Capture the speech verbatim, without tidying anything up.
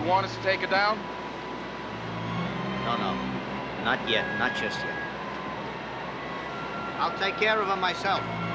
want us to take her down? No, no. Not yet. Not just yet. I'll take care of her myself.